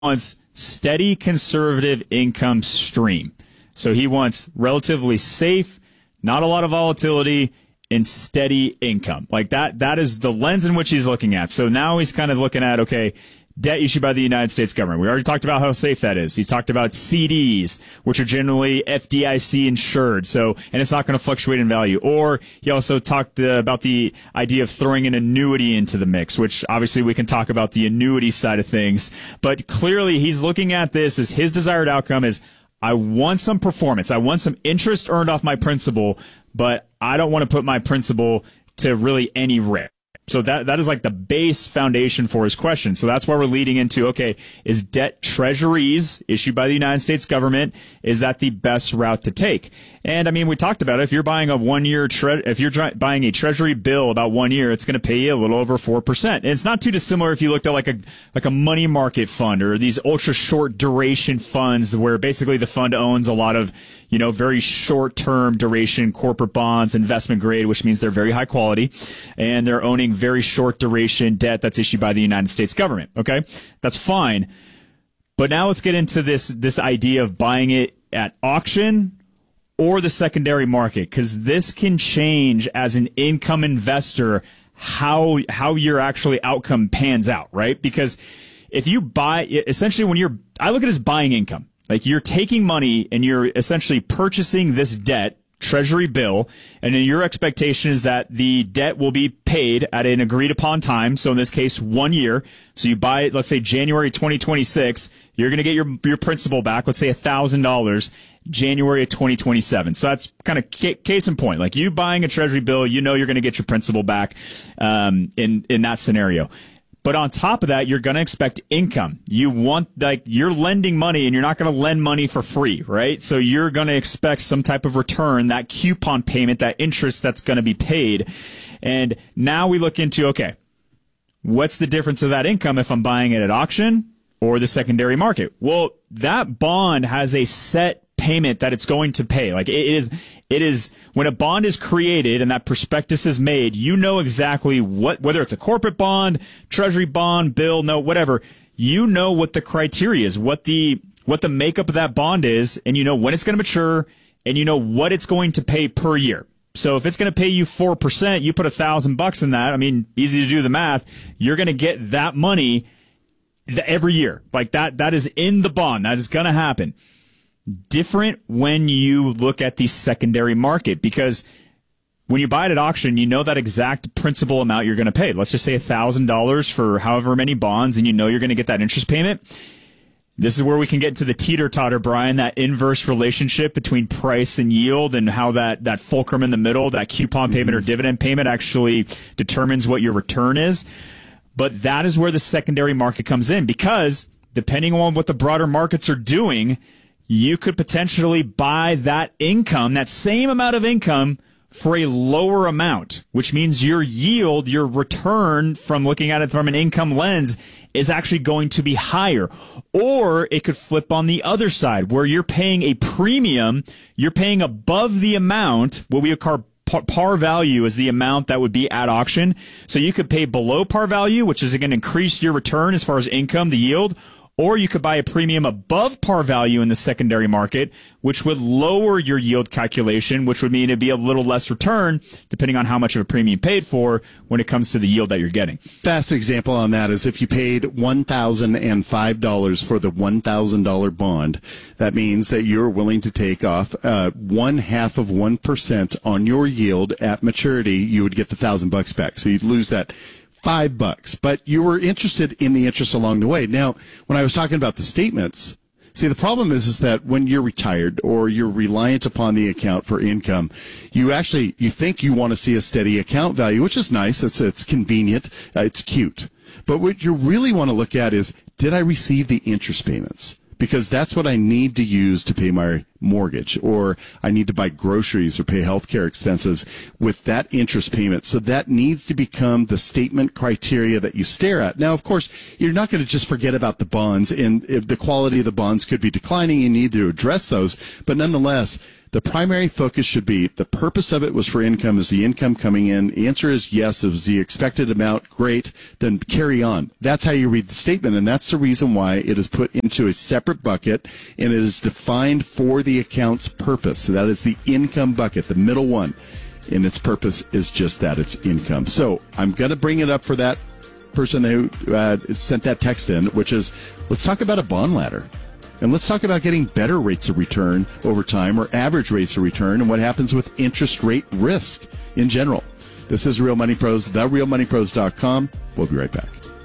wants steady conservative income stream. So he wants relatively safe, not a lot of volatility, and steady income. Like that is the lens in which he's looking at. So now he's kind of looking at, okay, debt issued by the United States government. We already talked about how safe that is. He's talked about CDs, which are generally FDIC insured. So, and it's not going to fluctuate in value. Or he also talked about the idea of throwing an annuity into the mix, which obviously we can talk about the annuity side of things. But clearly he's looking at this as his desired outcome is, I want some performance. I want some interest earned off my principal, but I don't want to put my principal to really any risk. So that is like the base foundation for his question. So that's why we're leading into, okay, is debt treasuries issued by the United States government, is that the best route to take? And I mean, we talked about it. If you're buying a 1 year, if you're buying a treasury bill about 1 year, it's going to pay you a little over 4%. And it's not too dissimilar if you looked at like a money market fund or these ultra short duration funds where basically the fund owns a lot of, very short term duration corporate bonds, investment grade, which means they're very high quality, and they're owning very short duration debt that's issued by the United States government. Okay, that's fine. But now let's get into this idea of buying it at auction or the secondary market, because this can change as an income investor how your actually outcome pans out, right? Because if you buy, essentially I look at it as buying income. Like you're taking money and you're essentially purchasing this debt, treasury bill, and then your expectation is that the debt will be paid at an agreed upon time. So in this case, 1 year. So you buy it, let's say January 2026, you're going to get your principal back, let's say $1,000, January of 2027. So that's kind of case in point. Like you buying a treasury bill, you're going to get your principal back in that scenario. But on top of that, you're going to expect income. You're lending money and you're not going to lend money for free, right? So you're going to expect some type of return, that coupon payment, that interest that's going to be paid. And now we look into, okay, what's the difference of that income if I'm buying it at auction or the secondary market? Well, that bond has a set payment that it's going to pay. Like it is when a bond is created and that prospectus is made, exactly whether it's a corporate bond, treasury bond, bill, note, whatever, what the criteria is, what the makeup of that bond is, and when it's going to mature, and what it's going to pay per year. So if it's going to pay you 4%, you put $1,000 in that. I mean, easy to do the math. You're going to get that money every year. Like that is in the bond. That is going to happen. Different when you look at the secondary market, because when you buy it at auction, that exact principal amount you're going to pay. Let's just say $1,000 for however many bonds, and you're going to get that interest payment. This is where we can get into the teeter-totter, Brian, that inverse relationship between price and yield, and how that fulcrum in the middle, that coupon payment or dividend payment, actually determines what your return is. But that is where the secondary market comes in, because depending on what the broader markets are doing, you could potentially buy that income, that same amount of income, for a lower amount, which means your yield, your return from looking at it from an income lens, is actually going to be higher. Or it could flip on the other side, where you're paying a premium, you're paying above the amount, what we call par value is the amount that would be at auction. So you could pay below par value, which is going to increase your return as far as income, the yield. Or you could buy a premium above par value in the secondary market, which would lower your yield calculation, which would mean it'd be a little less return, depending on how much of a premium you paid for when it comes to the yield that you're getting. Fast example on that is if you paid $1,005 for the $1,000 bond, that means that you're willing to take off 1/2 of 1% on your yield at maturity. You would get the $1,000 back. So you'd lose that $5, but you were interested in the interest along the way. Now, when I was talking about the statements, see, the problem is that when you're retired or you're reliant upon the account for income, you think you want to see a steady account value, which is nice. It's convenient. It's cute. But what you really want to look at is, did I receive the interest payments? Because that's what I need to use to pay my mortgage, or I need to buy groceries or pay healthcare expenses with that interest payment. So that needs to become the statement criteria that you stare at. Now, of course, you're not going to just forget about the bonds, and if the quality of the bonds could be declining, you need to address those. But nonetheless, The primary focus should be the purpose of it was for income. Is the income coming in? The answer is yes. It was the expected amount. Great. Then carry on. That's how you read the statement, and that's the reason why it is put into a separate bucket, and it is defined for the account's purpose. So that is the income bucket, the middle one, and its purpose is just that. It's income. So I'm going to bring it up for that person who sent that text in, which is, let's talk about a bond ladder. And let's talk about getting better rates of return over time, or average rates of return, and what happens with interest rate risk in general. This is Real Money Pros, therealmoneypros.com. We'll be right back.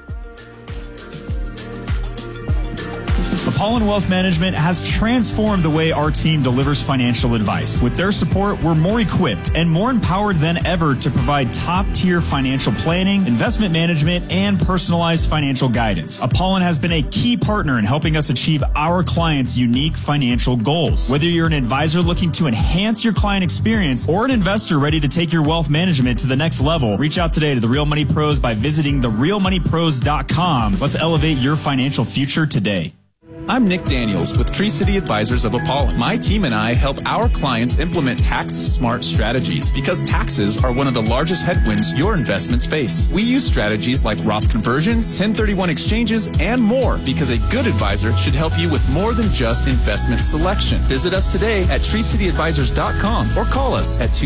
Apollon Wealth Management has transformed the way our team delivers financial advice. With their support, we're more equipped and more empowered than ever to provide top-tier financial planning, investment management, and personalized financial guidance. Apollon has been a key partner in helping us achieve our clients' unique financial goals. Whether you're an advisor looking to enhance your client experience or an investor ready to take your wealth management to the next level, reach out today to The Real Money Pros by visiting therealmoneypros.com. Let's elevate your financial future today. I'm Nick Daniels with Tree City Advisors of Apollon. My team and I help our clients implement tax-smart strategies because taxes are one of the largest headwinds your investments face. We use strategies like Roth conversions, 1031 exchanges, and more because a good advisor should help you with more than just investment selection. Visit us today at treecityadvisors.com or call us at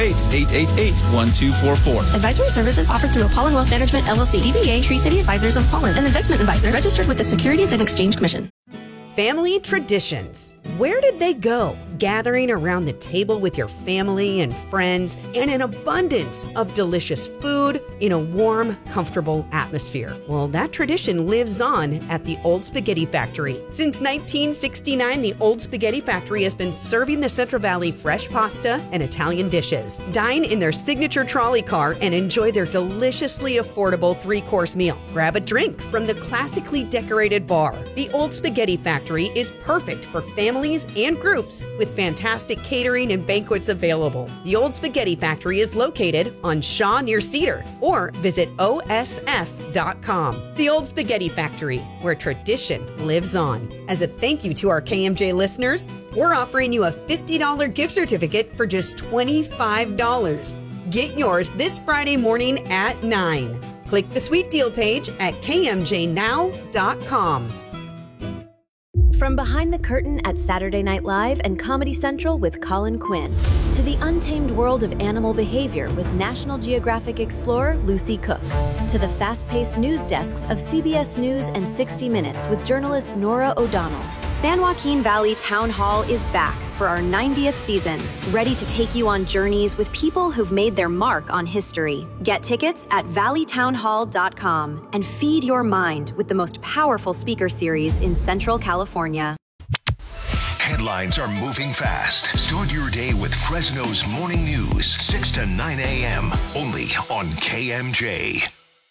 208-888-1244. Advisory services offered through Apollon Wealth Management, LLC, DBA Tree City Advisors of Apollon, an investment advisor registered with the Securities and Exchange Commission. Family traditions. Where did they go? Gathering around the table with your family and friends and an abundance of delicious food in a warm, comfortable atmosphere. Well, that tradition lives on at the Old Spaghetti Factory. Since 1969, the Old Spaghetti Factory has been serving the Central Valley fresh pasta and Italian dishes. Dine in their signature trolley car and enjoy their deliciously affordable 3-course meal. Grab a drink from the classically decorated bar. The Old Spaghetti Factory is perfect for families and groups with fantastic catering and banquets available. The Old Spaghetti Factory is located on Shaw near Cedar, or visit osf.com. The Old Spaghetti Factory, where tradition lives on. As a thank you to our KMJ listeners, we're offering you a $50 gift certificate for just $25. Get yours this Friday morning at 9. Click the sweet deal page at kmjnow.com. From behind the curtain at Saturday Night Live and Comedy Central with Colin Quinn, to the untamed world of animal behavior with National Geographic explorer Lucy Cook, to the fast-paced news desks of CBS News and 60 Minutes with journalist Nora O'Donnell, San Joaquin Valley Town Hall is back for our 90th season, ready to take you on journeys with people who've made their mark on history. Get tickets at valleytownhall.com and feed your mind with the most powerful speaker series in Central California. Headlines are moving fast. Start your day with Fresno's Morning News, 6 to 9 a.m., only on KMJ.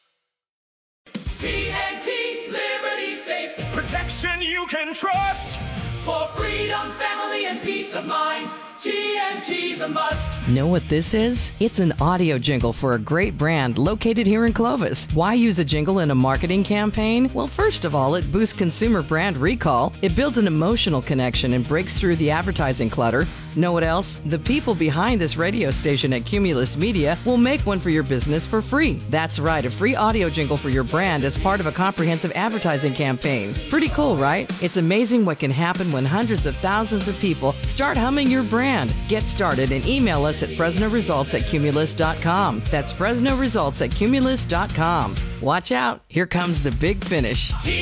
TNT, Liberty Safes, protection you can trust. For freedom, family, and peace of mind, TNT's a must. Know what this is? It's an audio jingle for a great brand located here in Clovis. Why use a jingle in a marketing campaign? Well, first of all, it boosts consumer brand recall. It builds an emotional connection and breaks through the advertising clutter. Know what else? The people behind this radio station at Cumulus Media will make one for your business for free. That's right, a free audio jingle for your brand as part of a comprehensive advertising campaign. Pretty cool, right? It's amazing what can happen when hundreds of thousands of people start humming your brand. Get started and email us at FresnoResults@Cumulus.com. That's FresnoResults@Cumulus.com. Watch out, here comes the big finish.